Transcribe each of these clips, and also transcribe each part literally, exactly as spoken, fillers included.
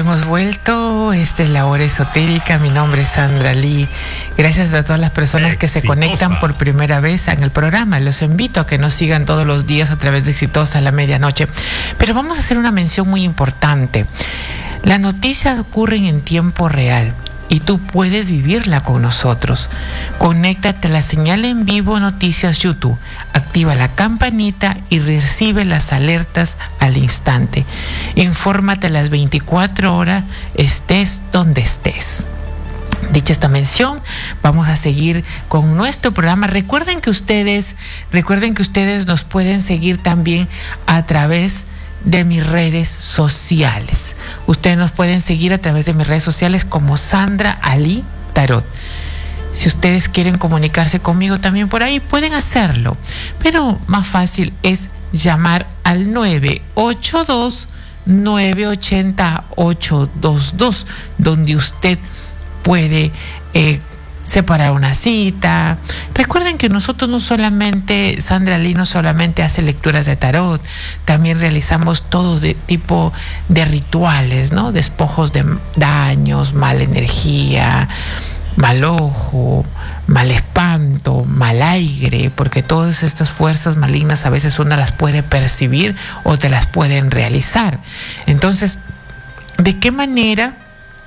Hemos vuelto, esta es la hora esotérica, mi nombre es Sandra Lee. Gracias a todas las personas que se conectan por primera vez en el programa. Los invito a que nos sigan todos los días a través de Exitosa a la medianoche. Pero vamos a hacer una mención muy importante. Las noticias ocurren en tiempo real y tú puedes vivirla con nosotros. Conéctate a la señal en vivo Noticias YouTube, activa la campanita y recibe las alertas al instante. Infórmate las veinticuatro horas, estés donde estés. Dicha esta mención, vamos a seguir con nuestro programa. Recuerden que ustedes, recuerden que ustedes nos pueden seguir también a través de mis redes sociales. Ustedes nos pueden seguir a través de mis redes sociales como Sandra Ali Tarot. Si ustedes quieren comunicarse conmigo también por ahí, pueden hacerlo. Pero más fácil es llamar al nueve ocho dos, nueve ocho cero, ocho dos dos, donde usted puede eh, separar una cita. Recuerden que nosotros no solamente, Sandra Lee no solamente hace lecturas de tarot, también realizamos todo de tipo de rituales, ¿no? Despojos de daños, mala energía, mal ojo, mal espanto, mal aire, porque todas estas fuerzas malignas a veces una las puede percibir o te las pueden realizar. Entonces, ¿de qué manera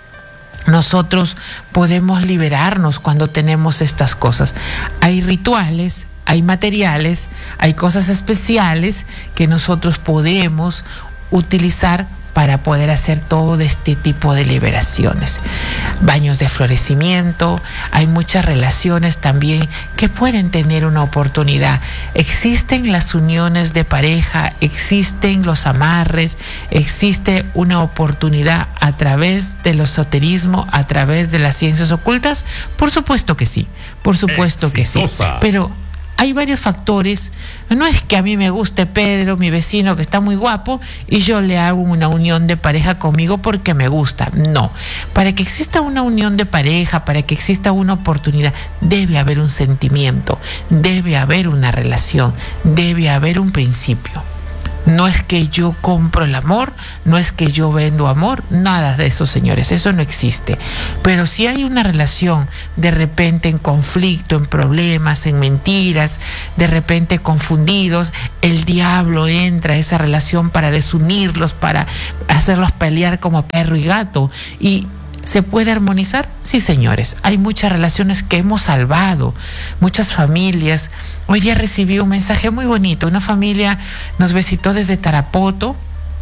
nosotros podemos liberarnos cuando tenemos estas cosas? Hay rituales, hay materiales, hay cosas especiales que nosotros podemos utilizar para poder hacer todo este tipo de liberaciones. Baños de florecimiento, hay muchas relaciones también que pueden tener una oportunidad. Existen las uniones de pareja, existen los amarres, existe una oportunidad a través del esoterismo, a través de las ciencias ocultas. Por supuesto que sí, por supuesto Exitosa. que sí. Pero hay varios factores. No es que a mí me guste Pedro, mi vecino, que está muy guapo, y yo le hago una unión de pareja conmigo porque me gusta. No. Para que exista una unión de pareja, para que exista una oportunidad, debe haber un sentimiento, debe haber una relación, debe haber un principio. No es que yo compro el amor, no es que yo vendo amor, nada de eso, señores, eso no existe. Pero si hay una relación de repente en conflicto, en problemas, en mentiras, de repente confundidos, el diablo entra a esa relación para desunirlos, para hacerlos pelear como perro y gato. Y ¿se puede armonizar? Sí, señores. Hay muchas relaciones que hemos salvado, muchas familias. Hoy día recibí un mensaje muy bonito. Una familia nos visitó desde Tarapoto.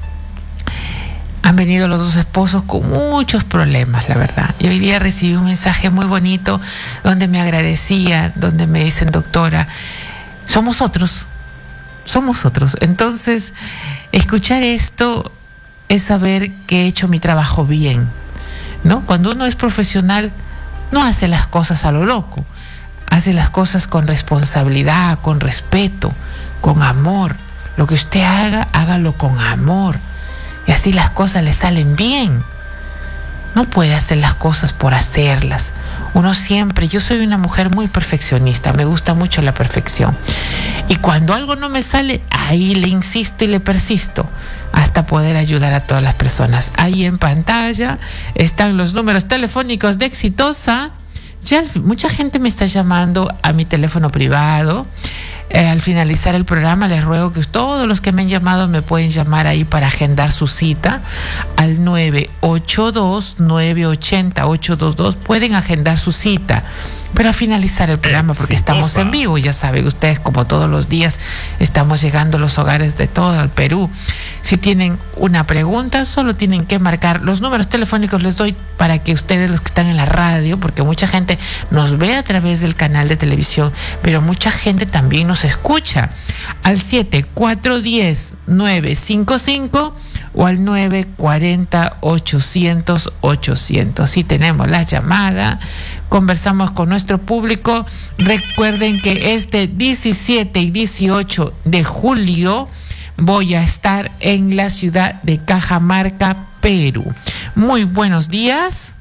Han venido los dos esposos con muchos problemas, la verdad. Y hoy día recibí un mensaje muy bonito donde me agradecían, donde me dicen, doctora, somos otros, somos otros. Entonces, escuchar esto es saber que he hecho mi trabajo bien, ¿no? Cuando uno es profesional, no hace las cosas a lo loco, hace las cosas con responsabilidad, con respeto, con amor. Lo que usted haga, hágalo con amor, y así las cosas le salen bien. No puede hacer las cosas por hacerlas. Uno siempre, yo soy una mujer muy perfeccionista, me gusta mucho la perfección. Y cuando algo no me sale, ahí le insisto y le persisto hasta poder ayudar a todas las personas. Ahí en pantalla están los números telefónicos de Exitosa. Ya mucha gente me está llamando a mi teléfono privado. Eh, al finalizar el programa les ruego que todos los que me han llamado me pueden llamar ahí para agendar su cita al nueve ocho dos, nueve ocho cero, ocho dos dos. Pueden agendar su cita, pero al finalizar el programa, porque estamos en vivo, ya saben ustedes, como todos los días estamos llegando a los hogares de todo el Perú. Si tienen una pregunta, solo tienen que marcar los números telefónicos, les doy para que ustedes, los que están en la radio, porque mucha gente nos ve a través del canal de televisión, pero mucha gente también nos escucha al siete cuatro uno cero, nueve cinco cinco o al nueve cuatro cero, ochocientos, ochocientos. Si tenemos la llamada, conversamos con nuestro público. Recuerden que este diecisiete y dieciocho de julio voy a estar en la ciudad de Cajamarca, Perú. Muy buenos días.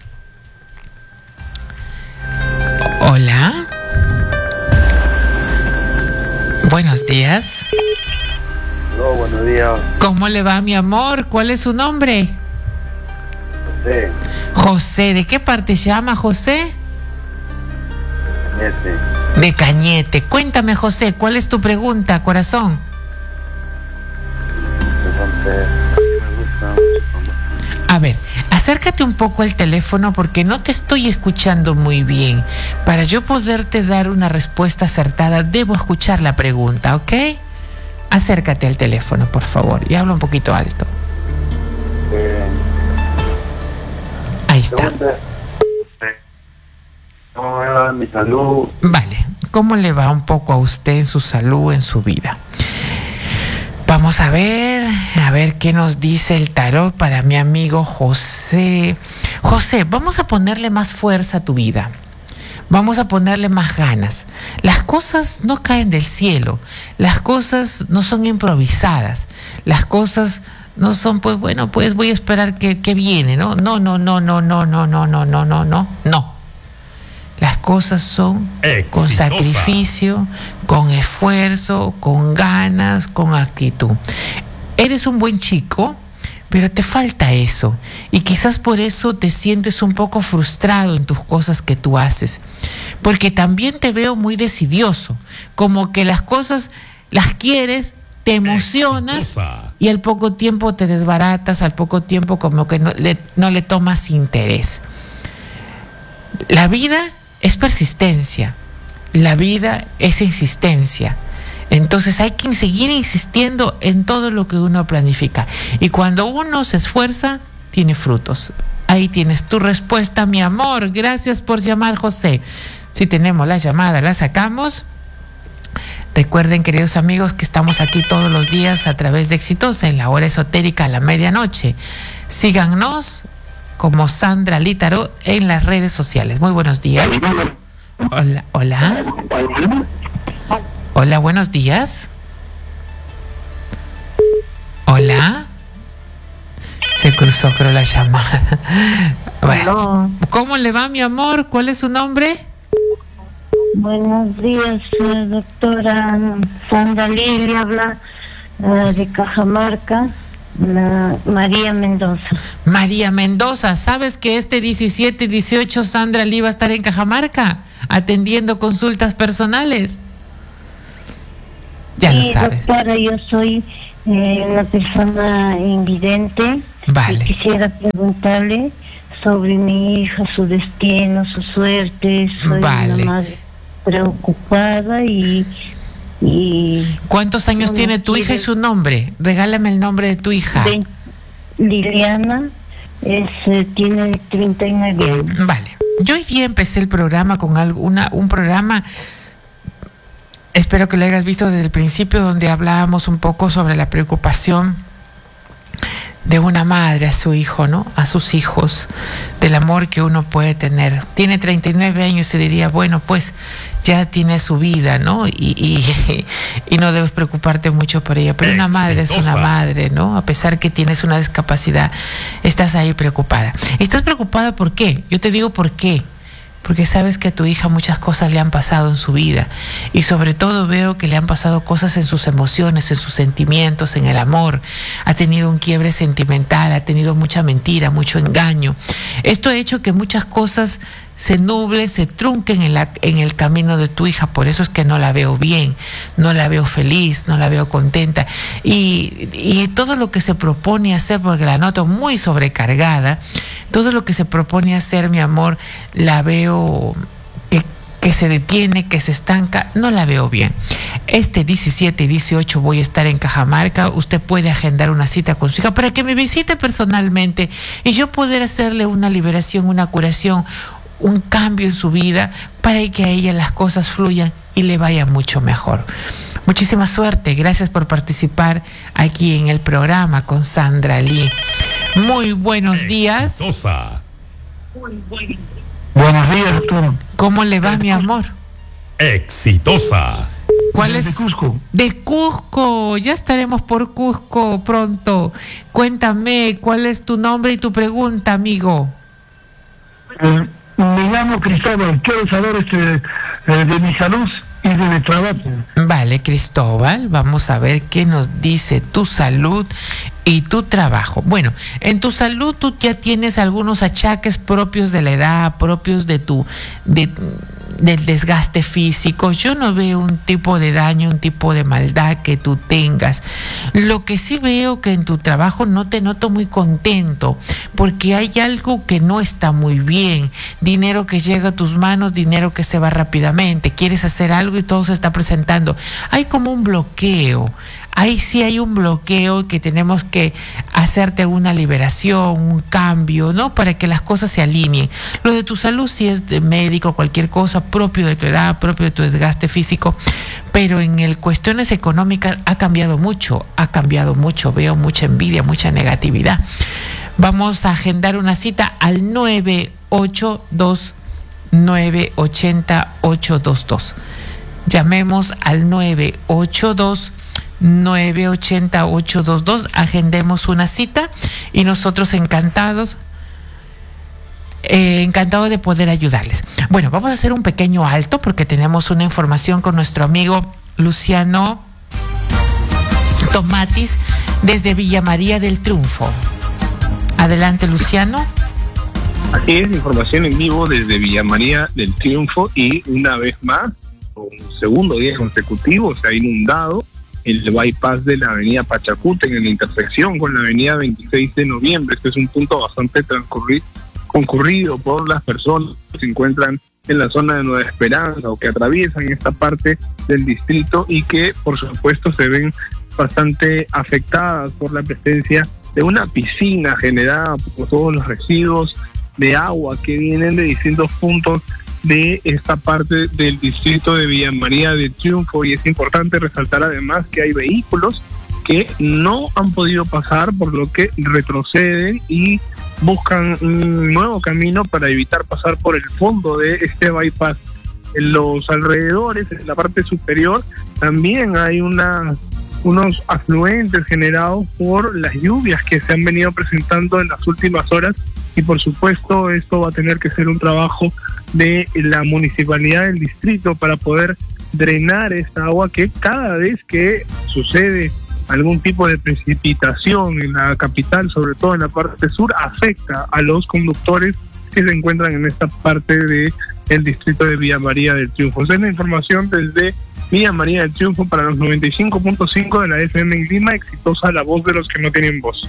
Hola. Buenos días. Hola, buenos días. ¿Cómo le va, mi amor? ¿Cuál es su nombre? José. José, ¿de qué parte se llama José? Cañete. De Cañete. Cuéntame, José, ¿cuál es tu pregunta, corazón? A ver, acércate un poco al teléfono porque no te estoy escuchando muy bien. Para yo poderte dar una respuesta acertada, debo escuchar la pregunta, ¿ok? Acércate al teléfono, por favor, y habla un poquito alto. Eh, Ahí está. ¿Cómo va mi salud? Vale, ¿cómo le va un poco a usted en su salud, en su vida? Vamos a ver, a ver qué nos dice el tarot para mi amigo José. José, vamos a ponerle más fuerza a tu vida. Vamos a ponerle más ganas. Las cosas no caen del cielo. Las cosas no son improvisadas. Las cosas no son, pues bueno, pues voy a esperar que, que viene, ¿no? No, no, no, no, no, no, no, no, no, no, no, no. Las cosas son exitosa, con sacrificio, con esfuerzo, con ganas, con actitud. Eres un buen chico, pero te falta eso. Y quizás por eso te sientes un poco frustrado en tus cosas que tú haces. Porque también te veo muy decidioso. Como que las cosas las quieres, te emocionas exitosa, y al poco tiempo te desbaratas, al poco tiempo como que no le, no le tomas interés. La vida es persistencia, la vida es insistencia. Entonces hay que seguir insistiendo en todo lo que uno planifica. Y cuando uno se esfuerza, tiene frutos. Ahí tienes tu respuesta, mi amor. Gracias por llamar, José. Si tenemos la llamada, la sacamos. Recuerden, queridos amigos, que estamos aquí todos los días a través de Exitosa en la hora esotérica a la medianoche. Síganos como Sandra Lee Tarot en las redes sociales. Muy buenos días. Hola, hola. Hola, buenos días. Hola. Se cruzó, creo, la llamada. Bueno, ¿cómo le va, mi amor? ¿Cuál es su nombre? Buenos días, doctora Sandra Lee, le habla uh, de Cajamarca. La María Mendoza. María Mendoza, ¿sabes que este diecisiete y dieciocho Sandra Lee va a estar en Cajamarca atendiendo consultas personales? Ya sí, lo sabes. Doctora, yo soy eh, una persona invidente. Vale. Y quisiera preguntarle sobre mi hija, su destino, su suerte. Soy vale. una madre preocupada y Y ¿cuántos años tiene tu hija y su nombre? Regálame el nombre de tu hija. De Liliana, es, eh, tiene treinta y nueve años. Vale. Yo hoy día empecé el programa con algo, una, un programa, espero que lo hayas visto desde el principio, donde hablábamos un poco sobre la preocupación de una madre a su hijo, ¿no? A sus hijos, del amor que uno puede tener. Tiene treinta y nueve años y diría, bueno, pues ya tiene su vida, ¿no? Y, y, y no debes preocuparte mucho por ella. Pero una madre es una madre, ¿no? A pesar que tienes una discapacidad, estás ahí preocupada. ¿Estás preocupada por qué? Yo te digo por qué. Porque sabes que a tu hija muchas cosas le han pasado en su vida y sobre todo veo que le han pasado cosas en sus emociones, en sus sentimientos, en el amor. Ha tenido un quiebre sentimental, ha tenido mucha mentira, mucho engaño. Esto ha hecho que muchas cosas se nublen, se trunquen en, la, en el camino de tu hija. Por eso es que no la veo bien, no la veo feliz, no la veo contenta. Y, y todo lo que se propone hacer, porque la noto muy sobrecargada, todo lo que se propone hacer, mi amor, la veo que, que se detiene, que se estanca, no la veo bien. Este diecisiete y dieciocho voy a estar en Cajamarca. Usted puede agendar una cita con su hija para que me visite personalmente y yo poder hacerle una liberación, una curación, un cambio en su vida para que a ella las cosas fluyan y le vaya mucho mejor. Muchísima suerte. Gracias por participar aquí en el programa con Sandra Lee. Muy buenos días. Exitosa. Buenos días, doctor. ¿Cómo le va, mi amor? Exitosa. ¿Cuál es? De Cusco. De Cusco. Ya estaremos por Cusco pronto. Cuéntame, ¿cuál es tu nombre y tu pregunta, amigo? Eh, me llamo Cristóbal. Quiero saber este, eh, de mi salud. y de trabajo. Vale, Cristóbal, vamos a ver qué nos dice tu salud y tu trabajo. Bueno, en tu salud tú ya tienes algunos achaques propios de la edad, propios de tu de, del desgaste físico. Yo no veo un tipo de daño, un tipo de maldad que tú tengas. Lo que sí veo que en tu trabajo no te noto muy contento, porque hay algo que no está muy bien. Dinero que llega a tus manos, dinero que se va rápidamente. Quieres hacer algo y todo se está presentando. Hay como un bloqueo. Ahí sí hay un bloqueo que tenemos que hacerte una liberación, un cambio, ¿no? Para que las cosas se alineen. Lo de tu salud sí es de médico, cualquier cosa propio de tu edad, propio de tu desgaste físico, pero en el cuestiones económicas ha cambiado mucho, ha cambiado mucho. Veo mucha envidia, mucha negatividad. Vamos a agendar una cita al nueve ocho dos, nueve ocho cero, ocho dos dos. Llamemos al nueve ocho dos, nueve ocho cero, ocho dos dos, agendemos una cita y nosotros encantados, eh, encantados de poder ayudarles. Bueno, vamos a hacer un pequeño alto porque tenemos una información con nuestro amigo Luciano Tomatis desde Villa María del Triunfo. Adelante, Luciano. Así es, información en vivo desde Villa María del Triunfo y una vez más, por un segundo día consecutivo, se ha inundado el bypass de la avenida Pachacútec en la intersección con la avenida veintiséis de noviembre. Este es un punto bastante transcurrido, concurrido por las personas que se encuentran en la zona de Nueva Esperanza o que atraviesan esta parte del distrito y que por supuesto se ven bastante afectadas por la presencia de una piscina generada por todos los residuos de agua que vienen de distintos puntos de esta parte del distrito de Villa María del Triunfo. Y es importante resaltar además que hay vehículos que no han podido pasar, por lo que retroceden y buscan un nuevo camino para evitar pasar por el fondo de este bypass. En los alrededores, en la parte superior, también hay una, unos afluentes generados por las lluvias que se han venido presentando en las últimas horas y por supuesto esto va a tener que ser un trabajo de la municipalidad del distrito para poder drenar esta agua que cada vez que sucede algún tipo de precipitación en la capital, sobre todo en la parte sur, afecta a los conductores que se encuentran en esta parte de el distrito de Villa María del Triunfo. Esa es la información desde Villa María del Triunfo para los noventa y cinco punto cinco de la F M en Lima. Exitosa la voz de los que no tienen voz.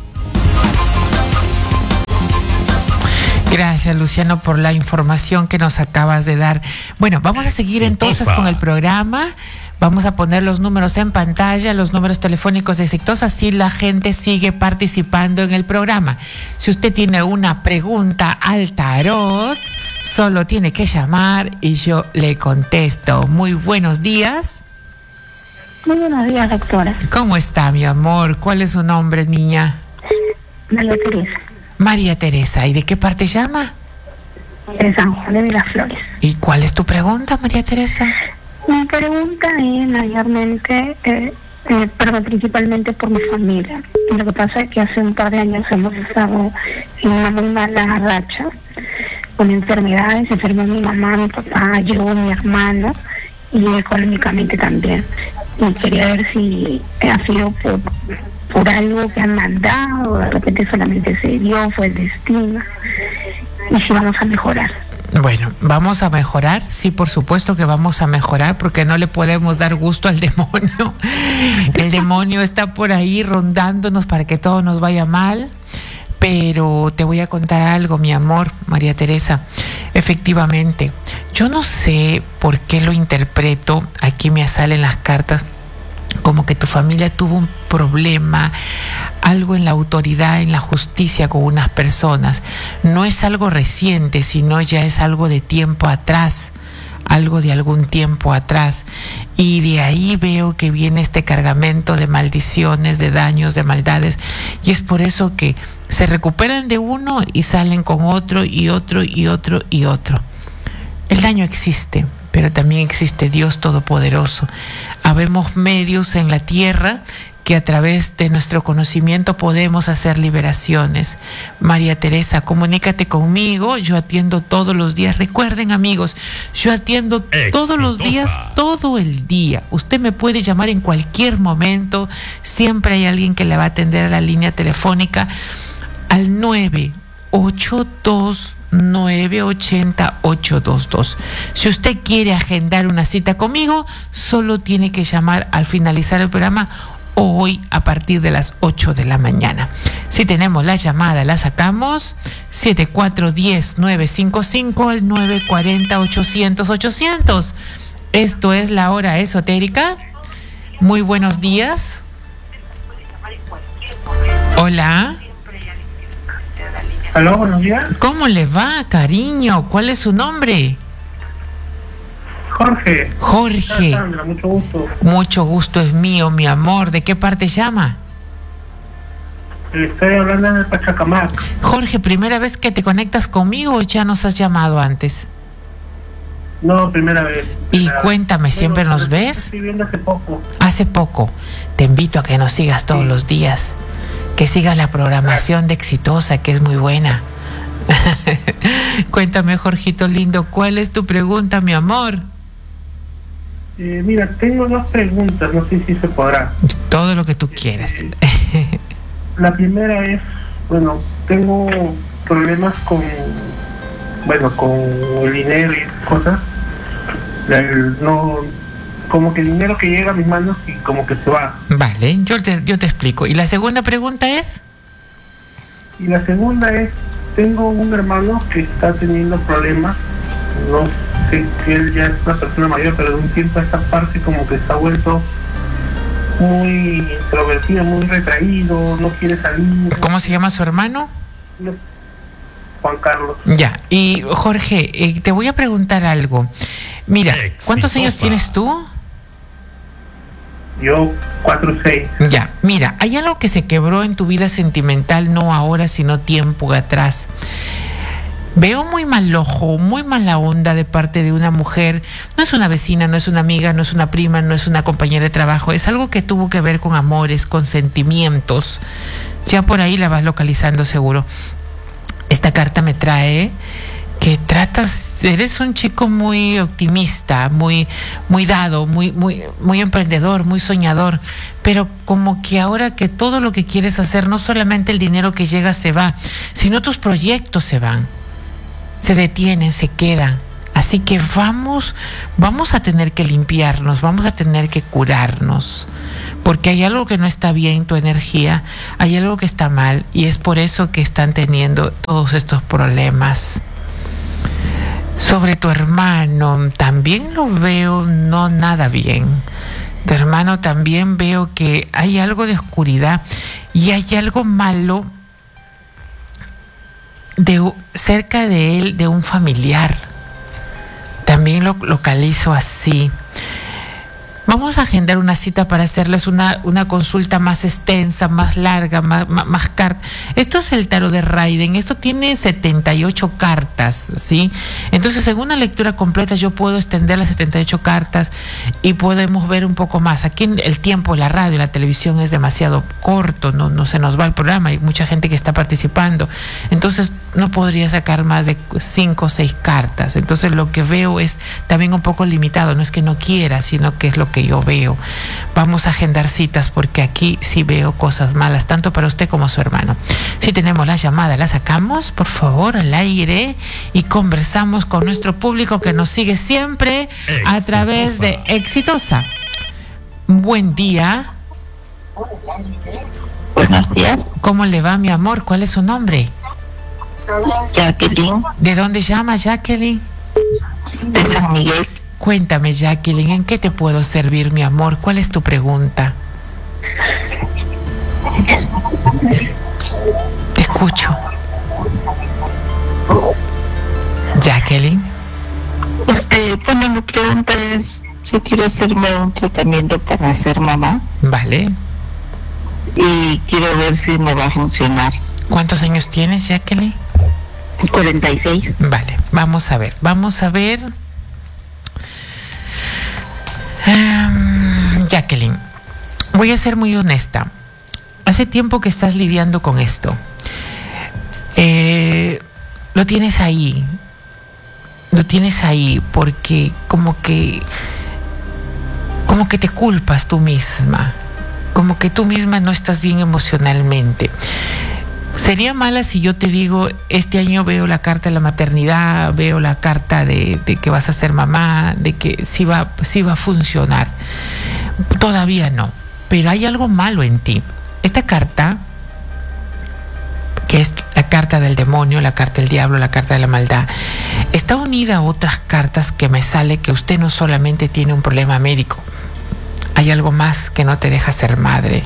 Gracias, Luciano, por la información que nos acabas de dar. Bueno, vamos a seguir entonces con el programa. Vamos a poner los números en pantalla, los números telefónicos de Exitosa, así la gente sigue participando en el programa. Si usted tiene una pregunta al tarot, solo tiene que llamar y yo le contesto. Muy buenos días. Muy buenos días, doctora. ¿Cómo está, mi amor? ¿Cuál es su nombre, niña? María Teresa. María Teresa. ¿Y de qué parte llama? De San Juan de Miraflores. ¿Y cuál es tu pregunta, María Teresa? Mi pregunta es mayormente, eh, eh, perdón, principalmente por mi familia. Lo que pasa es que hace un par de años hemos estado en una muy mala racha, con enfermedades, enfermó mi mamá, mi papá, yo, mi hermano, y económicamente también. Y quería ver si ha sido por, por algo que han mandado, de repente solamente se dio, fue el destino, y si vamos a mejorar. Bueno, ¿vamos a mejorar? Sí, por supuesto que vamos a mejorar, porque no le podemos dar gusto al demonio. El demonio está por ahí rondándonos para que todo nos vaya mal. Pero te voy a contar algo, mi amor, María Teresa. Efectivamente, yo no sé por qué lo interpreto, aquí me salen las cartas, como que tu familia tuvo un problema, algo en la autoridad, en la justicia con unas personas. No es algo reciente, sino ya es algo de tiempo atrás, algo de algún tiempo atrás. Y de ahí veo que viene este cargamento de maldiciones, de daños, de maldades. Y es por eso que se recuperan de uno y salen con otro y otro y otro y otro. El daño existe, pero también existe Dios Todopoderoso. Habemos medios en la tierra que a través de nuestro conocimiento podemos hacer liberaciones. María Teresa, comunícate conmigo, yo atiendo todos los días. Recuerden, amigos, yo atiendo Exitosa. Todos los días, todo el día. Usted me puede llamar en cualquier momento, siempre hay alguien que le va a atender a la línea telefónica al nueve ocho dos nueve ocho cero ocho dos dos. Si usted quiere agendar una cita conmigo, solo tiene que llamar al finalizar el programa o hoy a partir de las ocho de la mañana. Si tenemos la llamada, la sacamos. siete cuatro uno cero nueve cinco cinco al nueve cuatro cero ochocientos ochocientos. Esto es La Hora Esotérica. Muy buenos días. Hola. Aló, buenos días. ¿Cómo le va, cariño? ¿Cuál es su nombre? Jorge. Jorge. Sandra, mucho gusto. Mucho gusto es mío, mi amor. ¿De qué parte llama? Le estoy hablando de Pachacamac. Jorge, ¿primera vez que te conectas conmigo o ya nos has llamado antes? No, primera vez. Y Primera cuéntame, vez. ¿siempre Bueno, nos pero ves? Estoy viendo hace poco. Hace poco. Te invito a que nos sigas todos Sí. los días. Que sigas la programación de Exitosa, que es muy buena. Cuéntame, Jorgito lindo, ¿cuál es tu pregunta, mi amor? Eh, mira, tengo dos preguntas, no sé si se podrá. Todo lo que tú quieras. La primera es, bueno, tengo problemas con, bueno, con el dinero y cosas. El, no, como que el dinero que llega a mis manos y como que se va. Vale, yo te, yo te explico. ¿Y la segunda pregunta es? Y la segunda es, tengo un hermano que está teniendo problemas, no sé si él ya es una persona mayor, pero de un tiempo a esta parte como que se ha vuelto muy introvertido, muy retraído, no quiere salir. ¿Cómo se llama su hermano? Juan Carlos. Ya, y Jorge, eh, te voy a preguntar algo. Mira, ¿cuántos Exitosa. años tienes tú? Yo, cuatro seis. Ya, mira, hay algo que se quebró en tu vida sentimental, no ahora, sino tiempo atrás. Veo muy mal ojo, muy mala onda de parte de una mujer. No es una vecina, no es una amiga, no es una prima, no es una compañera de trabajo. Es algo que tuvo que ver con amores, con sentimientos. Ya por ahí la vas localizando seguro. Esta carta me trae que tratas, eres un chico muy optimista, muy, muy dado, muy, muy, muy emprendedor, muy soñador, pero como que ahora que todo lo que quieres hacer, no solamente el dinero que llega se va, sino tus proyectos se van, se detienen, se quedan. Así que vamos, vamos a tener que limpiarnos, vamos a tener que curarnos, porque hay algo que no está bien, tu energía, hay algo que está mal, y es por eso que están teniendo todos estos problemas. Sobre tu hermano, también lo veo no nada bien. Tu hermano también veo que hay algo de oscuridad y hay algo malo de, cerca de él, de un familiar. También lo localizo así. Vamos a agendar una cita para hacerles una, una consulta más extensa, más larga, más, más, más cartas. Esto es el tarot de Raiden, esto tiene setenta y ocho cartas, ¿sí? Entonces, en una lectura completa yo puedo extender las setenta y ocho cartas y podemos ver un poco más. Aquí el tiempo, la radio, la televisión es demasiado corto, no, no se nos va el programa, hay mucha gente que está participando. Entonces, no podría sacar más de cinco o seis cartas. Entonces, lo que veo es también un poco limitado, no es que no quiera, sino que es lo que yo veo. Vamos a agendar citas porque aquí sí veo cosas malas, tanto para usted como su hermano. Si tenemos la llamada, la sacamos, por favor, al aire y conversamos con nuestro público que nos sigue siempre Exitosa. A través de Exitosa. Buen día. Buenos días. ¿Cómo le va, mi amor? ¿Cuál es su nombre? Jacqueline. ¿De dónde llama, Jacqueline? De San Miguel. Cuéntame, Jacqueline, ¿en qué te puedo servir, mi amor? ¿Cuál es tu pregunta? Te escucho. Jacqueline. Este, bueno, mi pregunta es, yo quiero hacerme un tratamiento para ser mamá. Vale. Y quiero ver si me va a funcionar. ¿Cuántos años tienes, Jacqueline? cuarenta y seis. Vale, vamos a ver, vamos a ver. Um, Jacqueline, voy a ser muy honesta. Hace tiempo que estás lidiando con esto. Eh, lo tienes ahí. Lo tienes ahí porque como que como que te culpas tú misma. Como que tú misma no estás bien emocionalmente. Sería mala si yo te digo, este año veo la carta de la maternidad, veo la carta de, de que vas a ser mamá, de que sí va, sí va a funcionar. Todavía no, pero hay algo malo en ti. Esta carta, que es la carta del demonio, la carta del diablo, la carta de la maldad, está unida a otras cartas que me sale que usted no solamente tiene un problema médico, hay algo más que no te deja ser madre.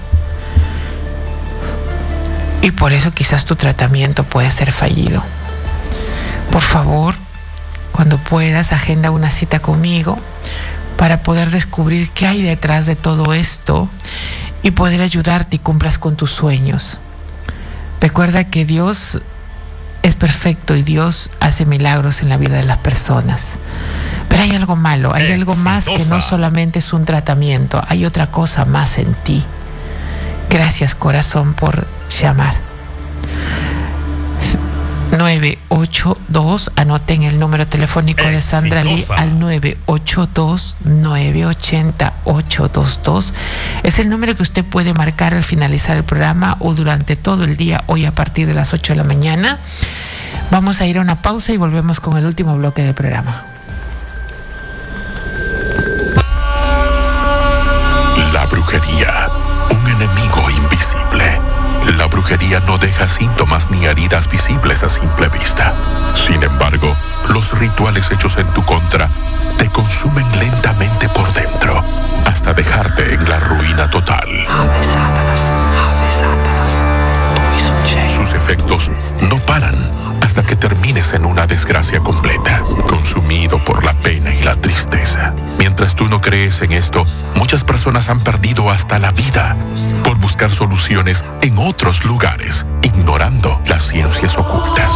Y por eso quizás tu tratamiento puede ser fallido. Por favor, cuando puedas, agenda una cita conmigo para poder descubrir qué hay detrás de todo esto y poder ayudarte y cumplas con tus sueños. Recuerda que Dios es perfecto y Dios hace milagros en la vida de las personas. Pero hay algo malo, hay algo más que no solamente es un tratamiento, hay otra cosa más en ti. Gracias, corazón, por llamar. nueve ocho dos, anoten el número telefónico de Sandra Lee al nueve ocho dos, nueve ocho cero, ocho dos dos. Es el número que usted puede marcar al finalizar el programa o durante todo el día, hoy a partir de las ocho de la mañana. Vamos a ir a una pausa y volvemos con el último bloque del programa. La brujería, un enemigo invisible. La brujería no deja síntomas ni heridas visibles a simple vista. Sin embargo, los rituales hechos en tu contra te consumen lentamente por dentro, hasta dejarte en la ruina total. Sus efectos no paran hasta que termines en una desgracia completa, consumido por la pena y la tristeza. Mientras tú no crees en esto, muchas personas han perdido hasta la vida por buscar soluciones en otros lugares, ignorando las ciencias ocultas.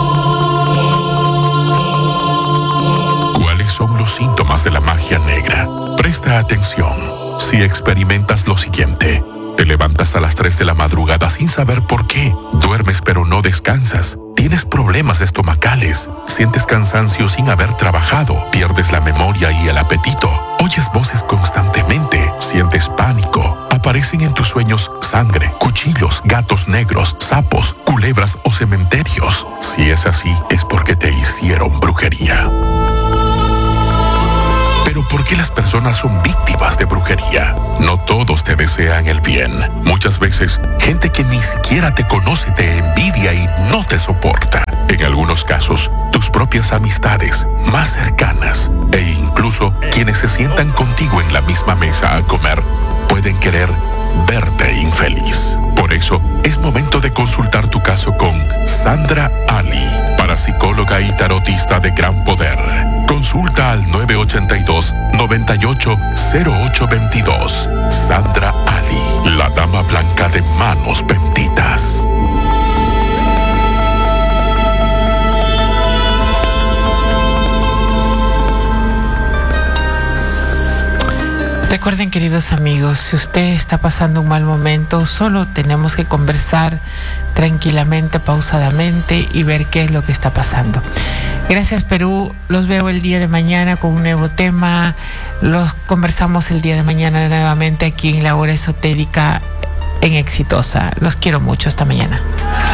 ¿Cuáles son los síntomas de la magia negra? Presta atención. Si experimentas lo siguiente: te levantas a las tres de la madrugada sin saber por qué, duermes pero no descansas, tienes problemas estomacales, sientes cansancio sin haber trabajado, pierdes la memoria y el apetito, oyes voces constantemente, sientes pánico, aparecen en tus sueños sangre, cuchillos, gatos negros, sapos, culebras o cementerios. Si es así, es porque te hicieron brujería. Pero ¿por qué las personas son víctimas de brujería? No todos te desean el bien. Muchas veces, gente que ni siquiera te conoce te envidia y no te soporta. En algunos casos, tus propias amistades más cercanas e incluso quienes se sientan contigo en la misma mesa a comer pueden querer verte infeliz. Por eso, es momento de consultar tu caso con Sandra Ali, parapsicóloga y tarotista de gran poder. Consulta al nueve ocho dos, nueve ocho cero ocho dos dos. Sandra Ali, la dama blanca de manos benditas. Recuerden, queridos amigos, si usted está pasando un mal momento, solo tenemos que conversar tranquilamente, pausadamente y ver qué es lo que está pasando. Gracias, Perú. Los veo el día de mañana con un nuevo tema. Los conversamos el día de mañana nuevamente aquí en La Hora Esotérica en Exitosa. Los quiero mucho. Hasta mañana.